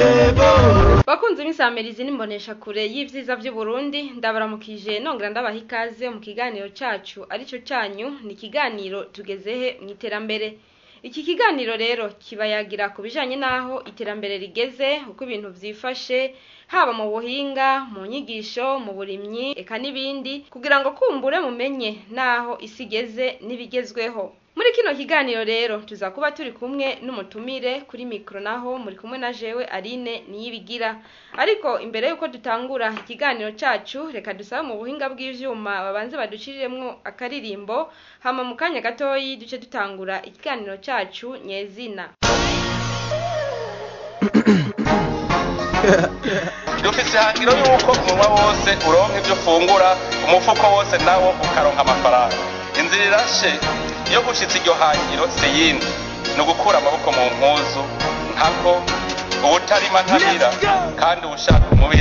Bakunze imisamirizi n'imbonesha kure y'ivyiza vy'u Burundi ndabaramukije nongera ndabaha ikaze mu kiganiro cacu arico canyu ni kiganiro tugezehe mw'iterambere. Iki kiganiro rero kibayagira ku bijanye naho iterambere rigeze uko ibintu vyifashe haba mu buhinga, mu nyigisho, mu burimyi eka n'ibindi kugira ngo kumbure mumenye naho isi igeze n'ibigezweho. Muri kino kiganiro rero tuzakuba turi kumwe n'umutumire kuri mikro naho muri kumwe na jewe Aline Niyibigira. Ariko imbere yuko dutangura ikiganiro cacu reka dusabe mu buhinga bw'ivyuma babanze baduciriremwo akaririmbo hama mu kanya gatoyi duce dutangura ikiganiro cacu nyezina. Dufise ihangiro yuko umunwa wose uronka ivyo ufungura, umufuko wose nawo ukaronka amafaranga. Inzira irashe yo gushitsa iryo hangiro si yindi ni ugukura amaboko mu mpuzu ntako ubutarima ntabira kandi ubushaka umubiri